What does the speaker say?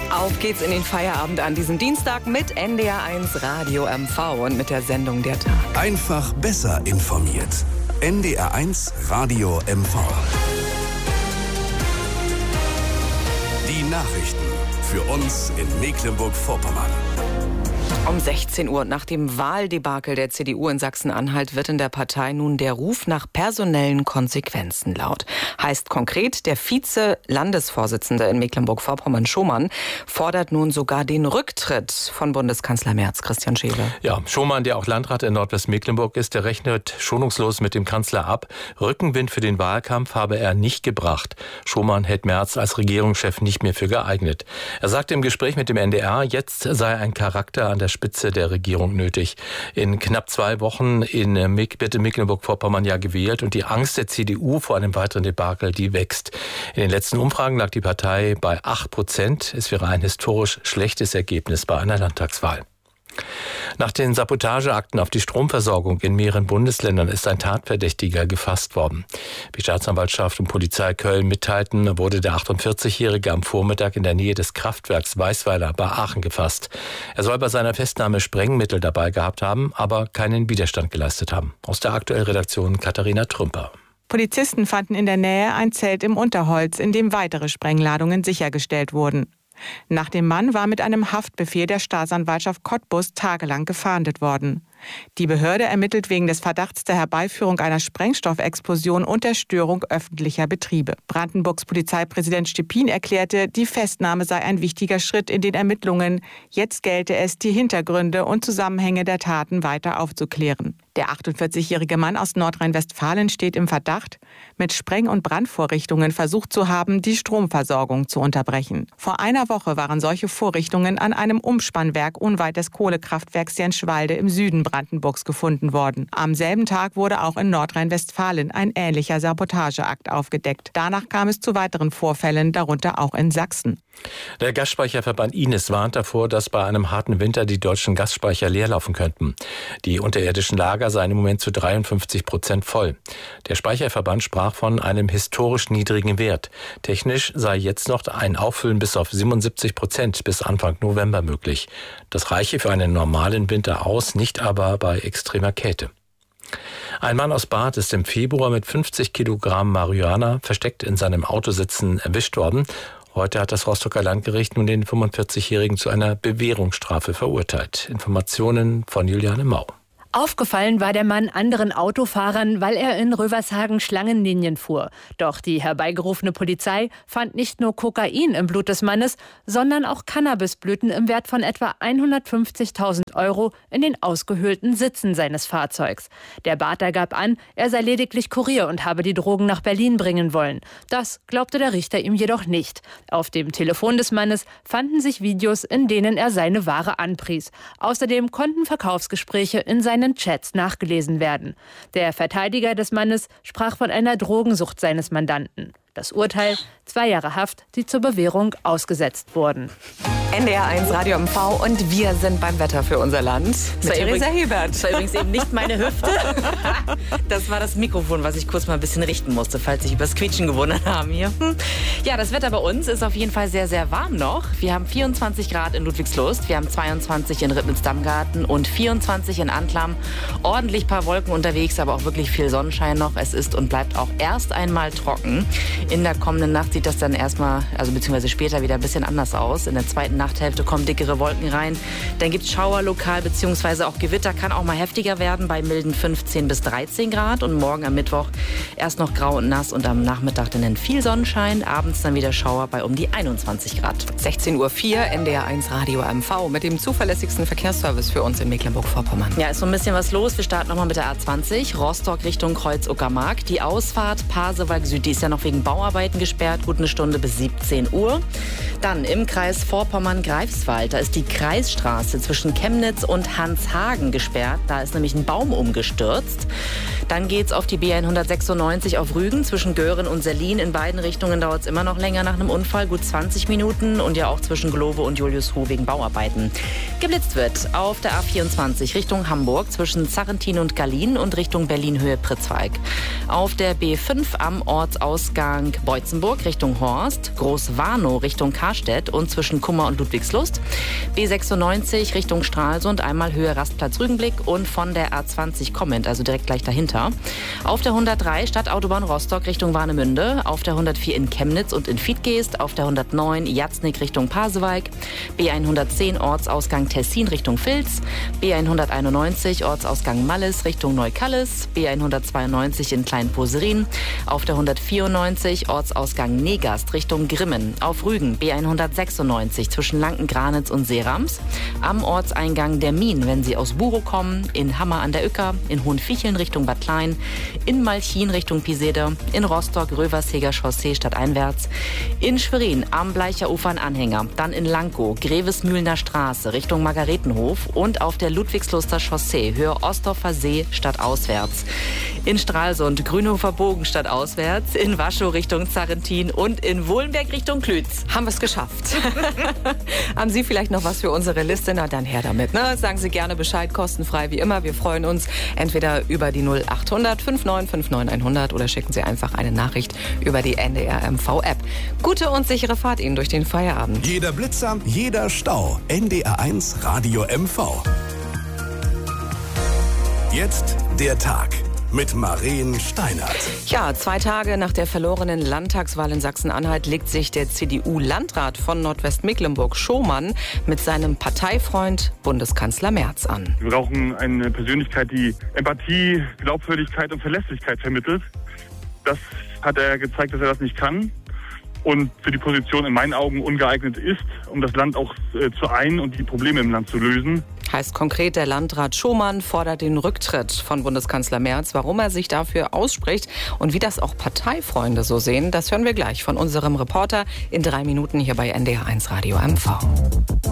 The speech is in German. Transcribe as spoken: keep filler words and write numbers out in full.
Auf geht's in den Feierabend an diesem Dienstag mit N D R eins Radio M V und mit der Sendung Der Tag. Einfach besser informiert. N D R eins Radio M V. Die Nachrichten für uns in Mecklenburg-Vorpommern. Um sechzehn Uhr nach dem Wahldebakel der C D U in Sachsen-Anhalt wird in der Partei nun der Ruf nach personellen Konsequenzen laut. Heißt konkret, der Vize-Landesvorsitzende in Mecklenburg-Vorpommern, Schomann, fordert nun sogar den Rücktritt von Bundeskanzler Merz. Christian Scheele. Ja, Schomann, der auch Landrat in Nordwestmecklenburg ist, der rechnet schonungslos mit dem Kanzler ab. Rückenwind für den Wahlkampf habe er nicht gebracht. Schomann hält Merz als Regierungschef nicht mehr für geeignet. Er sagte im Gespräch mit dem N D R, jetzt sei ein Charakter an der Spitze der Regierung nötig. In knapp zwei Wochen in wird in Mecklenburg-Vorpommern ja gewählt und die Angst der C D U vor einem weiteren Debakel, die wächst. In den letzten Umfragen lag die Partei bei acht Prozent. Es wäre ein historisch schlechtes Ergebnis bei einer Landtagswahl. Nach den Sabotageakten auf die Stromversorgung in mehreren Bundesländern ist ein Tatverdächtiger gefasst worden. Wie Staatsanwaltschaft und Polizei Köln mitteilten, wurde der achtundvierzigjährige am Vormittag in der Nähe des Kraftwerks Weißweiler bei Aachen gefasst. Er soll bei seiner Festnahme Sprengmittel dabei gehabt haben, aber keinen Widerstand geleistet haben. Aus der aktuellen Redaktion Katharina Trümper. Polizisten fanden in der Nähe ein Zelt im Unterholz, in dem weitere Sprengladungen sichergestellt wurden. Nach dem Mann war mit einem Haftbefehl der Staatsanwaltschaft Cottbus tagelang gefahndet worden. Die Behörde ermittelt wegen des Verdachts der Herbeiführung einer Sprengstoffexplosion und der Störung öffentlicher Betriebe. Brandenburgs Polizeipräsident Stepin erklärte, die Festnahme sei ein wichtiger Schritt in den Ermittlungen. Jetzt gelte es, die Hintergründe und Zusammenhänge der Taten weiter aufzuklären. Der achtundvierzigjährige Mann aus Nordrhein-Westfalen steht im Verdacht, mit Spreng- und Brandvorrichtungen versucht zu haben, die Stromversorgung zu unterbrechen. Vor einer Woche waren solche Vorrichtungen an einem Umspannwerk unweit des Kohlekraftwerks Jenschwalde im Süden Brandenburgs gefunden worden. Am selben Tag wurde auch in Nordrhein-Westfalen ein ähnlicher Sabotageakt aufgedeckt. Danach kam es zu weiteren Vorfällen, darunter auch in Sachsen. Der Gasspeicherverband Ines warnt davor, dass bei einem harten Winter die deutschen Gasspeicher leerlaufen könnten. Die unterirdischen Lager seien im Moment zu dreiundfünfzig Prozent voll. Der Speicherverband sprach von einem historisch niedrigen Wert. Technisch sei jetzt noch ein Auffüllen bis auf siebenundsiebzig Prozent bis Anfang November möglich. Das reiche für einen normalen Winter aus, nicht aber bei extremer Kälte. Ein Mann aus Barth ist im Februar mit fünfzig Kilogramm Marihuana versteckt in seinem Autositzen erwischt worden. Heute hat das Rostocker Landgericht nun den fünfundvierzigjährigen zu einer Bewährungsstrafe verurteilt. Informationen von Juliane Mau. Aufgefallen war der Mann anderen Autofahrern, weil er in Rövershagen Schlangenlinien fuhr. Doch die herbeigerufene Polizei fand nicht nur Kokain im Blut des Mannes, sondern auch Cannabisblüten im Wert von etwa hundertfünfzigtausend Euro in den ausgehöhlten Sitzen seines Fahrzeugs. Der Barther gab an, er sei lediglich Kurier und habe die Drogen nach Berlin bringen wollen. Das glaubte der Richter ihm jedoch nicht. Auf dem Telefon des Mannes fanden sich Videos, in denen er seine Ware anpries. Außerdem konnten Verkaufsgespräche in seinen Chats nachgelesen werden. Der Verteidiger des Mannes sprach von einer Drogensucht seines Mandanten. Das Urteil, zwei Jahre Haft, die zur Bewährung ausgesetzt wurden. N D R eins Radio M V und wir sind beim Wetter für unser Land mit Theresa Hebert. Das war übrigens eben nicht meine Hüfte. Das war das Mikrofon, was ich kurz mal ein bisschen richten musste, falls Sie übers Quietschen gewundert haben hier. Ja, das Wetter bei uns ist auf jeden Fall sehr, sehr warm noch. Wir haben vierundzwanzig Grad in Ludwigslust, wir haben zweiundzwanzig in Ribnitz-Dammgarten und vierundzwanzig in Antlam. Ordentlich paar Wolken unterwegs, aber auch wirklich viel Sonnenschein noch. Es ist und bleibt auch erst einmal trocken. In der kommenden Nacht sieht das dann erstmal, also beziehungsweise später wieder ein bisschen anders aus. In der zweiten Nachthälfte kommen dickere Wolken rein. Dann gibt es Schauer lokal, beziehungsweise auch Gewitter, kann auch mal heftiger werden bei milden fünfzehn bis dreizehn Grad. Und morgen am Mittwoch erst noch grau und nass und am Nachmittag dann viel Sonnenschein. Abends dann wieder Schauer bei um die einundzwanzig Grad. sechzehn Uhr vier, N D R eins Radio M V mit dem zuverlässigsten Verkehrsservice für uns in Mecklenburg-Vorpommern. Ja, ist so ein bisschen was los. Wir starten nochmal mit der A zwanzig, Rostock Richtung Kreuz-Uckermark. Die Ausfahrt Pasewalk Süd, die ist ja noch wegen Bauarbeiten gesperrt, gut eine Stunde bis siebzehn Uhr. Dann im Kreis Vorpommern-Greifswald, da ist die Kreisstraße zwischen Chemnitz und Hanshagen gesperrt. Da ist nämlich ein Baum umgestürzt. Dann geht's auf die B hundertsechsundneunzig auf Rügen zwischen Göhren und Sellin. In beiden Richtungen dauert es immer noch länger nach einem Unfall, gut zwanzig Minuten. Und ja auch zwischen Globe und Juliusruh wegen Bauarbeiten. Geblitzt wird auf der A vierundzwanzig Richtung Hamburg zwischen Zarrentin und Gallien und Richtung Berlin-Höhe Pritzwalk. Auf der B fünf am Ortsausgang Beutzenburg Richtung Horst, Großwarnow Richtung Karstedt und zwischen Kummer und Ludwigslust. B sechsundneunzig Richtung Stralsund, einmal Höhe Rastplatz Rügenblick und von der A zwanzig kommend, also direkt gleich dahinter. Auf der hundertdrei Stadtautobahn Rostock Richtung Warnemünde, auf der hundertvier in Chemnitz und in Fiedgeest, auf der hundertneun Jatznik Richtung Pasewalk, B hundertzehn Ortsausgang Tessin Richtung Vils, B hunderteinundneunzig Ortsausgang Malles Richtung Neukallis, B hundertzweiundneunzig in Kleinposerin, auf der hundertvierundneunzig Ortsausgang Negast Richtung Grimmen, auf Rügen B hundertsechsundneunzig zwischen Lanken-Granitz und Seerams, am Ortseingang der Mien, wenn Sie aus Burow kommen, in Hammer an der Uecker, in Hohenficheln Richtung Bad Klein, in Malchin Richtung Pisede, in Rostock Röversheger Chaussee stadteinwärts, in Schwerin am Bleicher Ufer ein Anhänger, dann in Lankow Grevesmühlener Straße Richtung Margaretenhof und auf der Ludwigsluster Chaussee Höhe Ostdorfer See stadtauswärts. In Stralsund Grünhofer Bogen stadtauswärts, in Waschow Richtung Zarrentin und in Wohlenberg Richtung Klütz. Haben wir es geschafft. Haben Sie vielleicht noch was für unsere Liste? Na, dann her damit. Ne? Sagen Sie gerne Bescheid, kostenfrei wie immer. Wir freuen uns entweder über die null acht hundert neunundfünfzig neunundfünfzig hundert oder schicken Sie einfach eine Nachricht über die N D R M V-App. Gute und sichere Fahrt Ihnen durch den Feierabend. Jeder Blitzer, jeder Stau. N D R eins Radio M V. Jetzt der Tag mit Maren Steinert. Ja, zwei Tage nach der verlorenen Landtagswahl in Sachsen-Anhalt legt sich der C D U-Landrat von Nordwestmecklenburg, Schomann, mit seinem Parteifreund Bundeskanzler Merz an. Wir brauchen eine Persönlichkeit, die Empathie, Glaubwürdigkeit und Verlässlichkeit vermittelt. Das hat er gezeigt, dass er das nicht kann und für die Position in meinen Augen ungeeignet ist, um das Land auch äh, zu ein- und die Probleme im Land zu lösen. Heißt konkret, der Landrat Schomann fordert den Rücktritt von Bundeskanzler Merz. Warum er sich dafür ausspricht und wie das auch Parteifreunde so sehen, das hören wir gleich von unserem Reporter in drei Minuten hier bei N D R eins Radio M V.